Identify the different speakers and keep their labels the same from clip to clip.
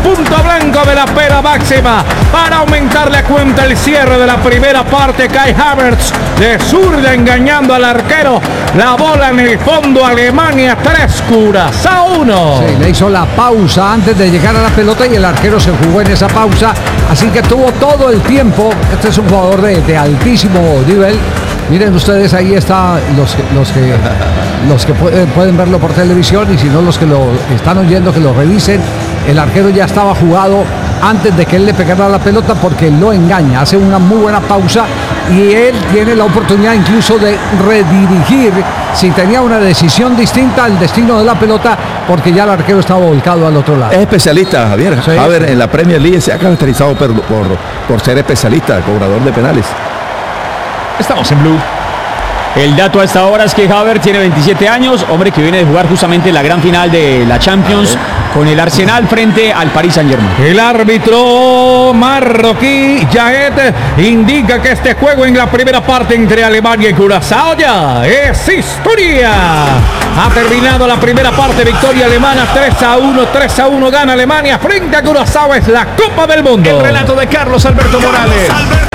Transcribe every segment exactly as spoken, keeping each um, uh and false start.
Speaker 1: punto blanco de la pera máxima para aumentar la cuenta. El cierre de la primera parte. Kai Havertz de zurda engañando al arquero. La bola en el fondo. Alemania tres, Curazao uno.
Speaker 2: Sí, le hizo la pausa antes de llegar a la pelota y el arquero se jugó en esa pausa. Así que tuvo todo el tiempo. Este es un jugador de, de altísimo nivel. Miren ustedes, ahí está los, los que, los que pueden, pueden verlo por televisión, y si no, los que lo están oyendo, que lo revisen. El arquero ya estaba jugado antes de que él le pegara la pelota, porque lo engaña, hace una muy buena pausa y él tiene la oportunidad incluso de redirigir, si tenía una decisión distinta, al destino de la pelota, porque ya el arquero estaba volcado al otro lado.
Speaker 3: Es especialista, Javier.
Speaker 2: Sí,
Speaker 3: Javier,
Speaker 2: sí.
Speaker 3: en la Premier League se ha caracterizado por, por, por ser especialista, cobrador de penales.
Speaker 4: Estamos en Blue. El dato a esta hora es que Havertz tiene veintisiete años, hombre que viene de jugar justamente la gran final de la Champions con el Arsenal frente al Paris Saint-Germain.
Speaker 1: El árbitro marroquí Jaed indica que este juego en la primera parte entre Alemania y Curazao ya es historia. Ha terminado la primera parte, victoria alemana tres a uno, tres a uno gana Alemania frente a Curazao, es la Copa del Mundo.
Speaker 4: El relato de Carlos Alberto Morales.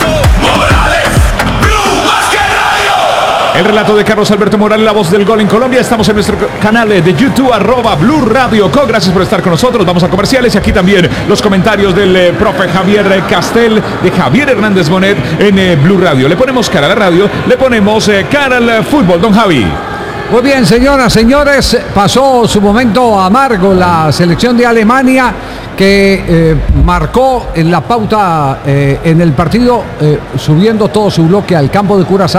Speaker 4: El relato de Carlos Alberto Morales, la voz del gol en Colombia. Estamos en nuestro canal de YouTube, arroba Blue Radio Co. Gracias por estar con nosotros. Vamos a comerciales y aquí también los comentarios del eh, profe Javier Castel, de Javier Hernández Bonet en eh, Blue Radio. Le ponemos cara a la radio, le ponemos eh, cara al fútbol, don Javi.
Speaker 2: Muy bien, señoras, señores, pasó su momento amargo la selección de Alemania, que eh, marcó en la pauta eh, en el partido, eh, subiendo todo su bloque al campo de Curazao.